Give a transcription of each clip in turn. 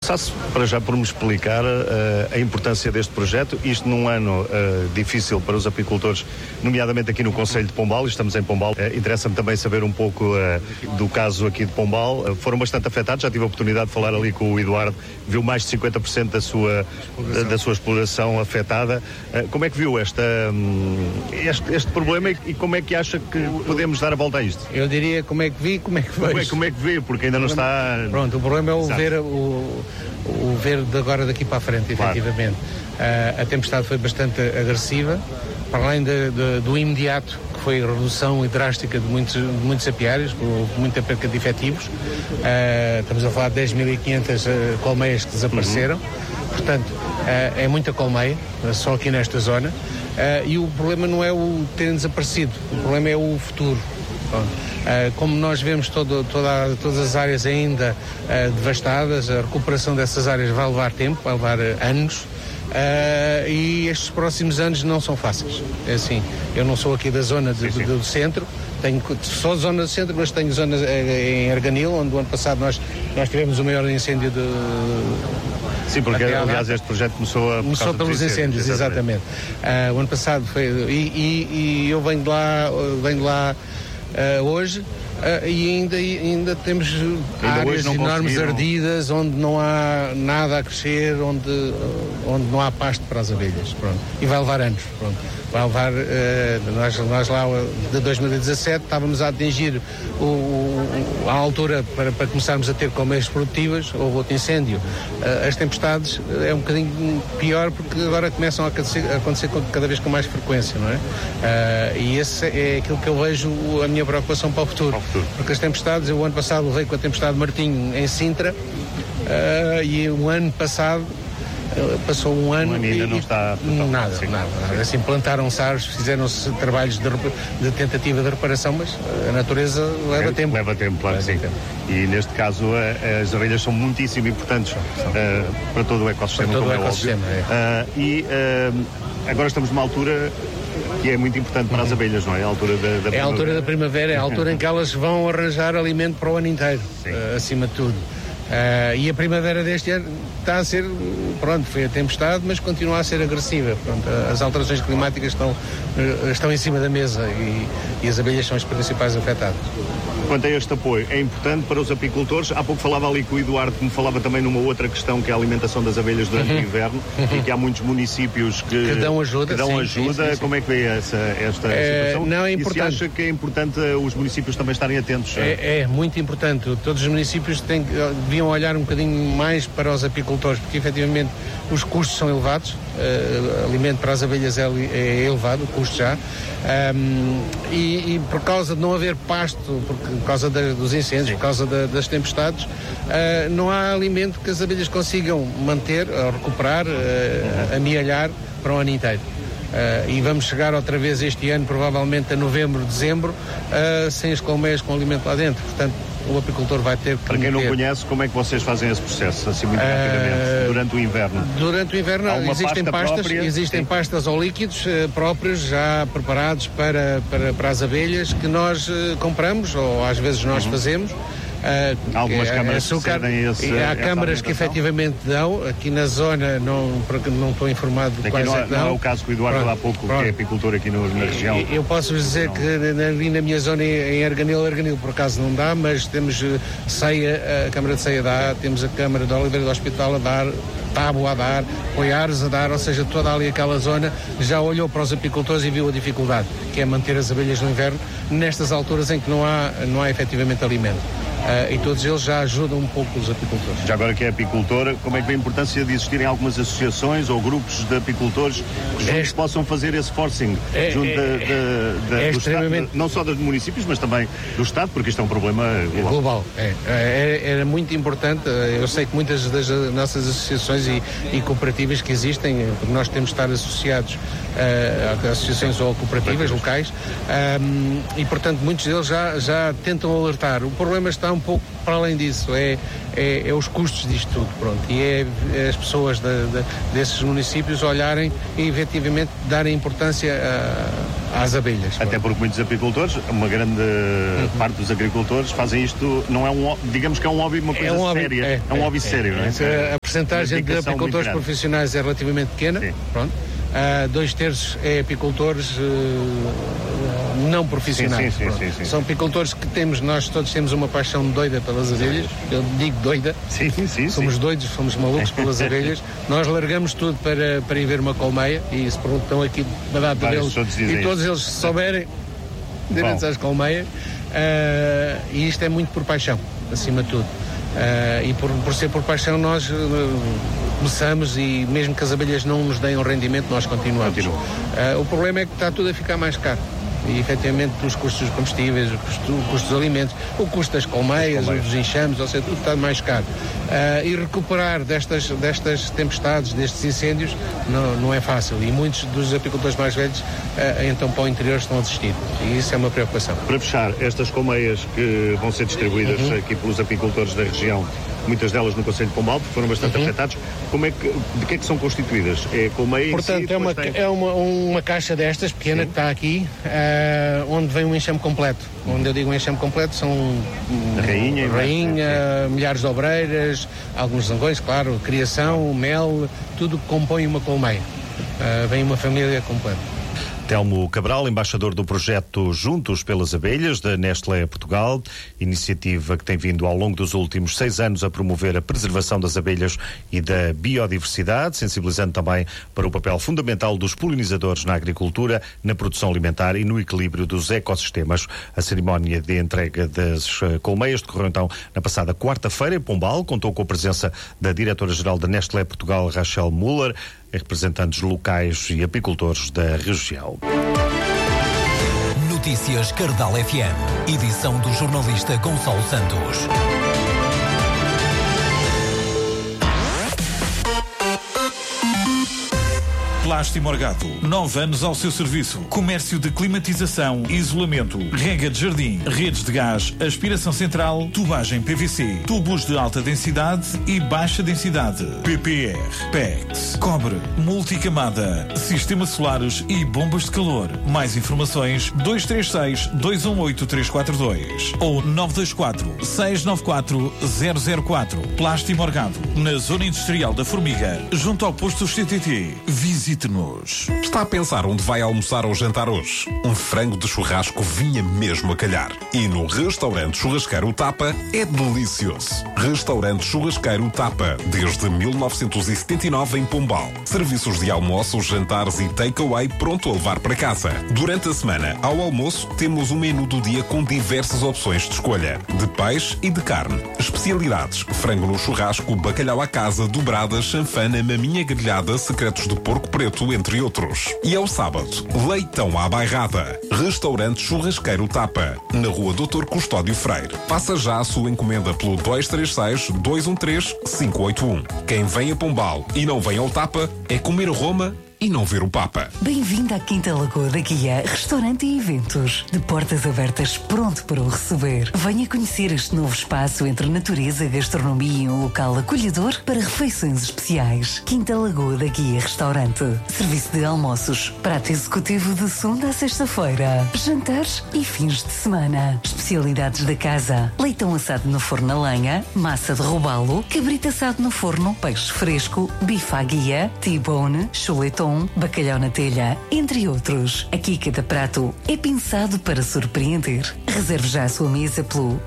Começasse para já por me explicar a importância deste projeto, isto num ano difícil para os apicultores, nomeadamente aqui no Concelho de Pombal, estamos em Pombal. Interessa-me também saber um pouco do caso aqui de Pombal. Foram bastante afetados, já tive a oportunidade de falar ali com o Eduardo, viu mais de 50% da sua exploração afetada. Como é que viu este problema e como é que acha que podemos dar a volta a isto? Eu diria como é que vi, como é que vejo. Como é que vê, porque ainda não está... Pronto, o problema é o ver de agora daqui para a frente, efetivamente. A tempestade foi bastante agressiva, para além do imediato, que foi a redução drástica de muitos apiários, houve muita perca de efetivos. Estamos a falar de 10.500 colmeias que desapareceram, portanto, é muita colmeia, só aqui nesta zona. E o problema não é o terem desaparecido, o problema é o futuro. Como nós vemos todas as áreas ainda devastadas, a recuperação dessas áreas vai levar tempo, vai levar anos, e estes próximos anos não são fáceis. É assim, eu não sou aqui da zona do centro, tenho só zona do centro, mas tenho zona em Arganil, onde o ano passado nós tivemos o maior incêndio de... Sim, porque aliás este projeto começou pelos incêndios, exatamente. O ano passado foi... E eu venho de lá hoje, e ainda temos áreas enormes ardidas, onde não há nada a crescer, onde não há pasto para as abelhas. Pronto. E vai levar anos. Pronto. Vai levar, nós lá de 2017 estávamos a atingir a altura para começarmos a ter colmeias produtivas, houve outro incêndio. As tempestades é um bocadinho pior, porque agora começam a acontecer cada vez com mais frequência, não é? E esse é aquilo que eu vejo a minha preocupação para o futuro. Porque as tempestades, eu o ano passado levei com a tempestade Martinho em Sintra, e o ano passado passou um ano e ainda não está nada. Assim, plantaram-se árvores, fizeram-se trabalhos de tentativa de reparação, mas a natureza leva tempo. Leva tempo, claro que sim. E neste caso as abelhas são muitíssimo importantes para todo o ecossistema, como é óbvio. E agora estamos numa altura que é muito importante para as abelhas, não é? A altura da primavera. É a altura da primavera, é a altura em que elas vão arranjar alimento para o ano inteiro, acima de tudo. E a primavera deste ano está a ser, pronto, foi a tempestade, mas continua a ser agressiva. Pronto, as alterações climáticas estão em cima da mesa e as abelhas são as principais afetadas. Quanto a este apoio, é importante para os apicultores. Há pouco falava ali com o Eduardo, que me falava também numa outra questão, que é a alimentação das abelhas durante o inverno, e que há muitos municípios que dão ajuda. Sim. Como é que vê esta situação? Não, é importante. E se acha que é importante os municípios também estarem atentos? É muito importante. Todos os municípios deviam olhar um bocadinho mais para os apicultores, porque efetivamente os custos são elevados, alimento para as abelhas é elevado, o custo já, e por causa de não haver pasto, por causa dos incêndios, por causa das tempestades, não há alimento que as abelhas consigam manter, recuperar, amealhar para o ano inteiro. E vamos chegar outra vez este ano, provavelmente a novembro, dezembro, sem as colmeias com alimento lá dentro. Portanto, o apicultor vai ter que... Para quem não conhece, como é que vocês fazem esse processo, assim muito rapidamente, durante o inverno? Durante o inverno existem pastas ou líquidos próprios, já preparados para as abelhas, que nós compramos, ou às vezes nós fazemos. Há algumas câmaras que cedem há câmaras que efetivamente dão, aqui na zona não estou informado de quais é que dão. Não é o caso que o Eduardo falou há pouco, que é apicultor aqui na região. Eu posso-vos dizer que ali na minha zona em Arganil por acaso não dá, mas temos Ceia, a Câmara de Ceia dá, temos a Câmara de Oliveira do Hospital a dar, Tábua a dar, Poiares a dar, ou seja, toda ali aquela zona já olhou para os apicultores e viu a dificuldade, que é manter as abelhas no inverno, nestas alturas em que não há efetivamente alimento. E todos eles já ajudam um pouco os apicultores. Já agora que é apicultor, como é que vê a importância de existirem algumas associações ou grupos de apicultores que juntos possam fazer esse forcing junto do Estado, não só dos municípios, mas também do Estado, porque isto é um problema global. Era muito importante. Eu sei que muitas das nossas associações e cooperativas que existem, porque nós temos de estar associados a associações ou cooperativas locais, e portanto muitos deles já tentam alertar. O problema está um pouco para além disso, é os custos disto tudo, pronto, e é as pessoas desses municípios olharem e efetivamente darem importância às abelhas. Até porque muitos apicultores, uma grande parte dos agricultores fazem isto, não é digamos que é um hobby, uma coisa séria. É um hobby sério, não é? A percentagem de apicultores profissionais é relativamente pequena. Pronto. 2/3 é apicultores não profissionais. Sim. São apicultores que nós todos temos uma paixão doida pelas abelhas. Eu digo doida. Somos doidos, somos malucos pelas abelhas. Nós largamos tudo para ir ver uma colmeia, e se perguntam aqui uma data deles, e todos eles se souberem direitos às colmeias, e isto é muito por paixão, acima de tudo. E por ser por paixão nós começamos, e mesmo que as abelhas não nos deem um rendimento, nós continuamos. O problema é que está tudo a ficar mais caro. E efetivamente os custos dos combustíveis, o custo dos alimentos, o custo das colmeias, dos enxames, ou seja, tudo está mais caro. E recuperar destas tempestades, destes incêndios, não é fácil. E muitos dos apicultores mais velhos, então para o interior, estão a desistir. E isso é uma preocupação. Para fechar, estas colmeias que vão ser distribuídas aqui pelos apicultores da região, muitas delas no Concelho de Pombal, porque foram bastante afetados, de que é que são constituídas? É a colmeia? Portanto, é uma caixa destas, pequena, que está aqui, onde vem um enxame completo. Onde eu digo um enxame completo, são rainha, milhares de obreiras, alguns zangões, claro, criação, mel, tudo que compõe uma colmeia. Vem uma família completa. Telmo Cabral, embaixador do projeto Juntos pelas Abelhas, da Nestlé Portugal, iniciativa que tem vindo ao longo dos últimos 6 anos a promover a preservação das abelhas e da biodiversidade, sensibilizando também para o papel fundamental dos polinizadores na agricultura, na produção alimentar e no equilíbrio dos ecossistemas. A cerimónia de entrega das colmeias decorreu então na passada quarta-feira em Pombal, contou com a presença da diretora-geral da Nestlé Portugal, Rachel Müller, representantes locais e apicultores da região. Notícias Cardal FM, edição do jornalista Gonçalo Santos. Plástico Morgado, 9 anos ao seu serviço. Comércio de climatização, isolamento, rega de jardim, redes de gás, aspiração central, tubagem PVC, tubos de alta densidade e baixa densidade, PPR, PEX, cobre, multicamada, sistemas solares e bombas de calor. Mais informações 236-218-342 ou 924-694-004. Plástico Morgado, na Zona Industrial da Formiga, junto ao posto CTT. Visite-nos. Está a pensar onde vai almoçar ou jantar hoje? Um frango de churrasco vinha mesmo a calhar. E no Restaurante Churrasqueiro Tapa é delicioso. Restaurante Churrasqueiro Tapa, desde 1979 em Pombal. Serviços de almoços, jantares e takeaway pronto a levar para casa. Durante a semana, ao almoço, temos um menu do dia com diversas opções de escolha. De peixe e de carne. Especialidades: frango no churrasco, bacalhau à casa, dobradas, chanfana, maminha grelhada, secretos de porco preto, entre outros. E ao sábado, leitão à bairrada. Restaurante Churrasqueiro Tapa, na Rua Dr. Custódio Freire. Faça já a sua encomenda pelo 236-213-581. Quem vem a Pombal e não vem ao Tapa é comer a Roma e não ver o Papa. Bem-vindo à Quinta Lagoa da Guia, restaurante e eventos. De portas abertas, pronto para o receber. Venha conhecer este novo espaço entre natureza, gastronomia e um local acolhedor para refeições especiais. Quinta Lagoa da Guia Restaurante. Serviço de almoços, prato executivo de segunda a sexta-feira, jantares e fins de semana. Especialidades da casa: leitão assado no forno a lenha, massa de robalo, cabrito assado no forno, peixe fresco, bife à guia, T-bone, chuletão, bacalhau na telha, entre outros. Aqui cada prato é pensado para surpreender. Reserve já a sua mesa pelo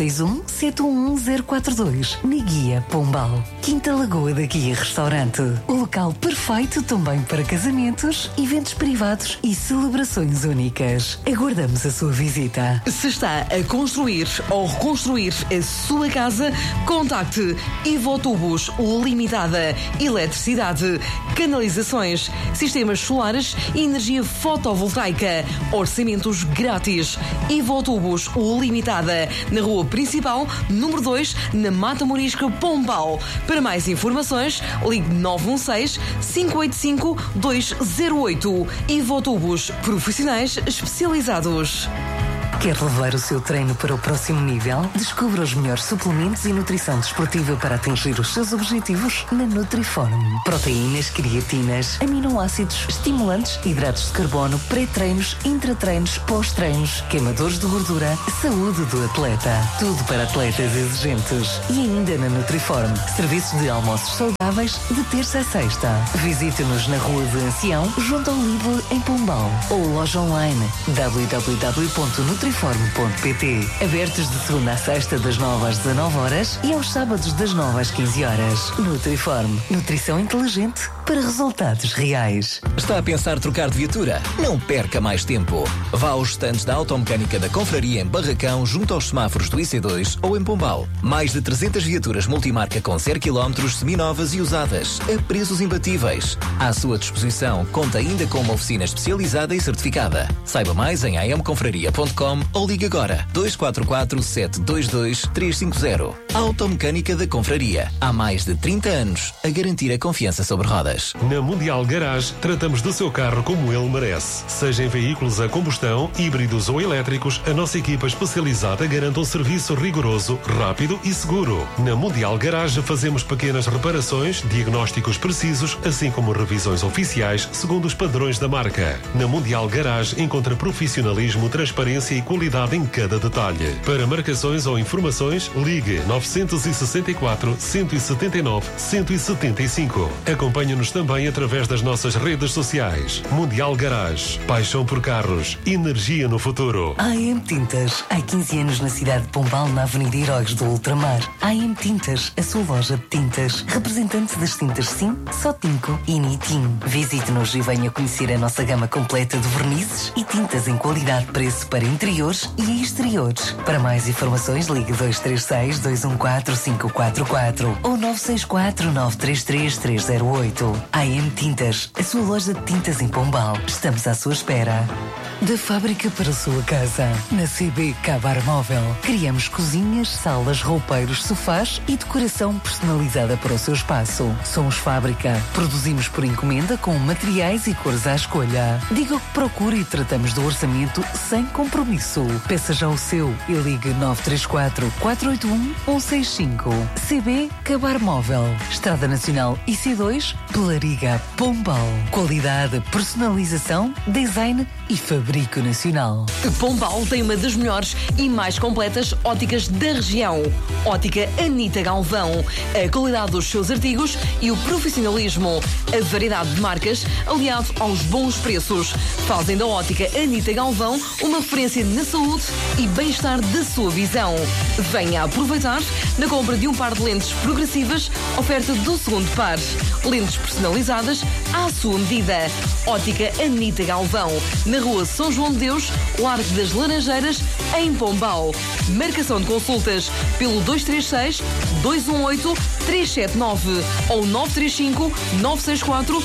961-711-042 na Guia Pombal. Quinta Lagoa da Guia Restaurante. O local perfeito também para casamentos, eventos privados e celebrações únicas. Aguardamos a sua visita. Se está a construir ou reconstruir a sua casa, contacte Ivotubos Limitada. Eletricidade, canalizações, sistemas solares e energia fotovoltaica. Orçamentos grátis. Ivotubos Limitada, na Rua Principal, número 2, na Mata Morisca, Pombal. Para mais informações, ligue 916-585-208. Ivotubos, profissionais especializados. Quer levar o seu treino para o próximo nível? Descubra os melhores suplementos e nutrição desportiva para atingir os seus objetivos na Nutriform. Proteínas, creatinas, aminoácidos, estimulantes, hidratos de carbono, pré-treinos, intratreinos, pós-treinos, queimadores de gordura, saúde do atleta. Tudo para atletas exigentes. E ainda na Nutriform, serviços de almoços saudáveis de terça a sexta. Visite-nos na Rua de Ancião, junto ao Lidl, em Pombal. Ou loja online www.nutriform.pt. Abertos de segunda a sexta das 9 às 19 horas e aos sábados das 9 às 15 horas. Nutriform. Nutrição inteligente para resultados reais. Está a pensar trocar de viatura? Não perca mais tempo. Vá aos estandes da Automecânica da Confraria em Barracão, junto aos semáforos do IC2 ou em Pombal. Mais de 300 viaturas multimarca com 0 km, seminovas e usadas, a preços imbatíveis. À sua disposição, conta ainda com uma oficina especializada e certificada. Saiba mais em amconfraria.com ou ligue agora 244 722 350. Automecânica da Confraria. Há mais de 30 anos a garantir a confiança sobre rodas. Na Mundial Garage, tratamos do seu carro como ele merece. Seja em veículos a combustão, híbridos ou elétricos, a nossa equipa especializada garante um serviço rigoroso, rápido e seguro. Na Mundial Garage fazemos pequenas reparações, diagnósticos precisos, assim como revisões oficiais segundo os padrões da marca. Na Mundial Garage encontra profissionalismo, transparência e qualidade em cada detalhe. Para marcações ou informações, ligue 964 179 175. Acompanhe-nos também através das nossas redes sociais. Mundial Garage. Paixão por carros. Energia no futuro. AM Tintas. Há 15 anos na cidade de Pombal, na Avenida Heróis do Ultramar. AM Tintas, a sua loja de tintas. Representante das tintas Sim, Sotinco e Nitin. Visite-nos e venha conhecer a nossa gama completa de vernizes e tintas em qualidade de preço para interiores e exteriores. Para mais informações, ligue 236 214 544 ou 964 933 308. AM Tintas, a sua loja de tintas em Pombal. Estamos à sua espera. Da fábrica para a sua casa, na CB Cabar Móvel, criamos cozinhas, salas, roupeiros, sofás e decoração personalizada para o seu espaço. Somos fábrica. Produzimos por encomenda com materiais e cores à escolha. Diga o que procura e tratamos do orçamento sem compromisso. Peça já o seu e ligue 934 481 165. CB Cabar Móvel. Estrada Nacional IC2, Pelariga, Pombal. Qualidade, personalização, design e fabrico nacional. Pombal tem uma das melhores e mais completas óticas da região. Ótica Anita Galvão. A qualidade dos seus artigos e o profissionalismo. A variedade de marcas aliado aos bons preços. Fazem da ótica Anita Galvão uma referência na saúde e bem-estar da sua visão. Venha aproveitar na compra de um par de lentes progressivas, oferta do segundo par. Lentes personalizadas à sua medida. Ótica Anita Galvão. Na rua São João de Deus, Largo das Laranjeiras, em Pombal. Marcação de consultas pelo 236 218 379 ou 935 964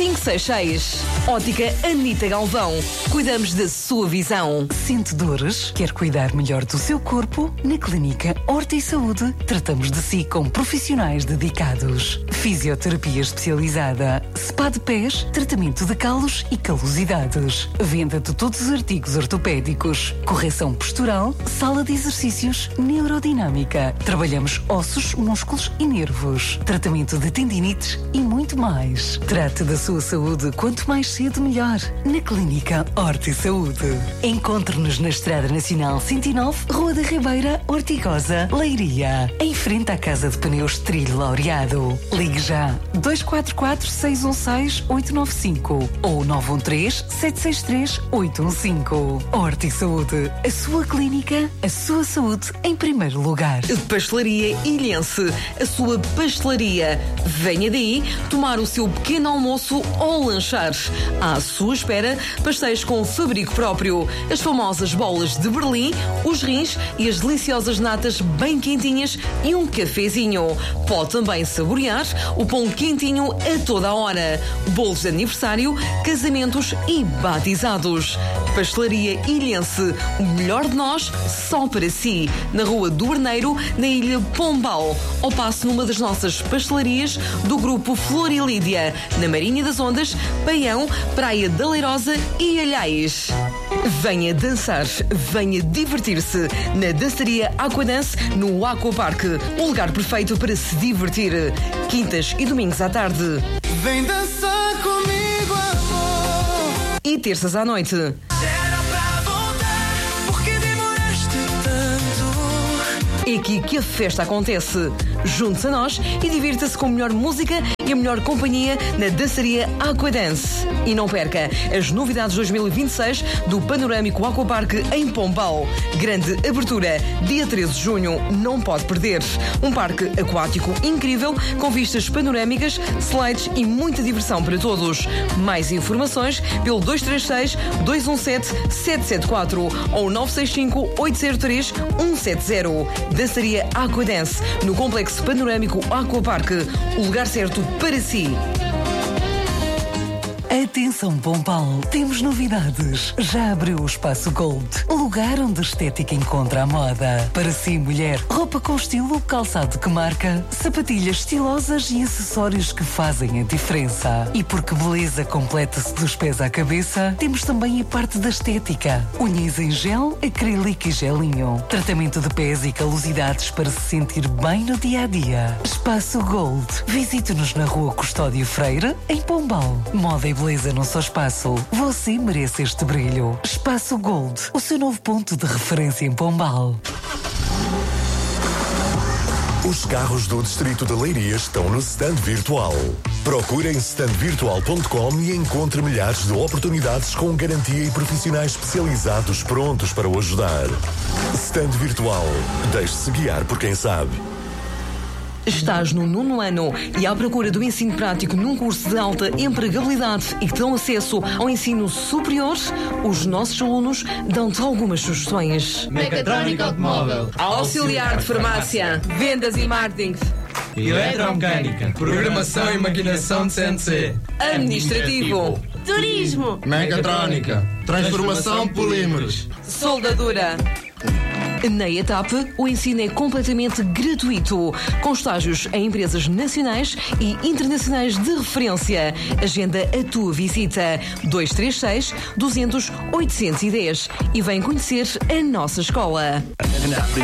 566. Ótica Anita Galvão. Cuidamos da sua visão. Sente dores? Quer cuidar melhor do seu corpo? Na Clínica Horta e Saúde, tratamos de si com profissionais dedicados. Fisioterapia especializada, spa de pés, tratamento de calos e calosidades. Venda de todos os artigos ortopédicos, correção postural, sala de exercícios, neurodinâmica. Trabalhamos ossos, músculos e nervos. Tratamento de tendinites e muito mais. Trate da sua saúde quanto mais cedo melhor. Na Clínica Horta e Saúde. Encontre-nos na Estrada Nacional 109, Rua da Ribeira, Ortigosa, Leiria. Em frente à Casa de Pneus Trilho Laureado. Ligue já 244 616 895 ou 913 763 815. Horta e Saúde. A sua clínica, a sua saúde em primeiro lugar. Pastelaria Ilhense. A sua pastelaria. Venha daí tomar o seu pequeno almoço ou lanchar. À sua espera, pastéis com fabrico próprio. As famosas bolas de Berlim, os rins e as deliciosas natas bem quentinhas e um cafezinho. Pode também saborear o pão quentinho a toda a hora. Bolos de aniversário, casamentos e batizados. Pastelaria Ilhense. O melhor de nós, só para si. Na Rua do Arneiro, na Ilha Pombal. Ou passe numa das nossas pastelarias do Grupo Flor e Lídia. Na Marinha das Ondas, Paião, Praia da Leirosa e Alhais. Venha dançar, venha divertir-se na dançaria Aquadance no Aquapark. Um lugar perfeito para se divertir. Quintas e domingos à tarde. Vem dançar comigo, amor. E terças à noite. Era pra voltar, porque demoraste tanto. É aqui que a festa acontece. Junte-se a nós e divirta-se com a melhor música e a melhor companhia na dançaria Aquadance. E não perca as novidades 2026 do Panorâmico Aquapark em Pombal. Grande abertura, dia 13 de junho, não pode perder. Um parque aquático incrível, com vistas panorâmicas, slides e muita diversão para todos. Mais informações pelo 236-217-774 ou 965-803-170. Dançaria Aquadance, no Complexo Panorâmico Aquapark, o lugar certo para si. Atenção Pombal, temos novidades. Já abriu o Espaço Gold, o lugar onde a estética encontra a moda. Para si, mulher, roupa com estilo, calçado que marca, sapatilhas estilosas e acessórios que fazem a diferença. E porque beleza completa-se dos pés à cabeça, temos também a parte da estética. Unhas em gel, acrílico e gelinho. Tratamento de pés e calosidades para se sentir bem no dia-a-dia. Espaço Gold. Visite-nos na Rua Custódio Freire, em Pombal. Moda e beleza no seu espaço. Você merece este brilho. Espaço Gold, o seu novo ponto de referência em Pombal. Os carros do Distrito de Leiria estão no stand virtual. Procure em standvirtual.com e encontre milhares de oportunidades com garantia e profissionais especializados prontos para o ajudar. Stand virtual. Deixe-se guiar por quem sabe. Estás no 9º ano e à procura do ensino prático num curso de alta empregabilidade e que dão acesso ao ensino superior? Os nossos alunos dão-te algumas sugestões. Mecatrónica automóvel, auxiliar de farmácia, vendas e marketing, eletromecânica, programação e maquinação de CNC, administrativo, turismo, mecatrónica, transformação polímeros, soldadura. Na ETAP, o ensino é completamente gratuito, com estágios em empresas nacionais e internacionais de referência. Agenda a tua visita 236-200-810 e vem conhecer a nossa escola.